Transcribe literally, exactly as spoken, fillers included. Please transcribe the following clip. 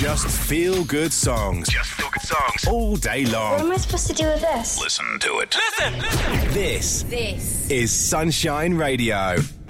Just feel good songs. Just feel good songs. All day long. What am I supposed to do with this? Listen to it. Listen, listen. This. This. Is Sunshine Radio.